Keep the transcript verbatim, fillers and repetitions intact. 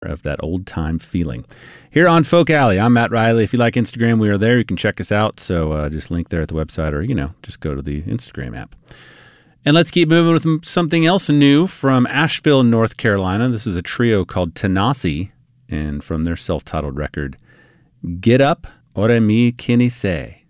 of that old-time feeling. Here on Folk Alley, I'm Matt Riley. If you like Instagram, we are there. You can check us out. So uh, just link there at the website or, you know, just go to the Instagram app. And let's keep moving with something else new from Asheville, North Carolina. This is a trio called Tanasi, and from their self-titled record, Get Up, Ore Mi Kinise.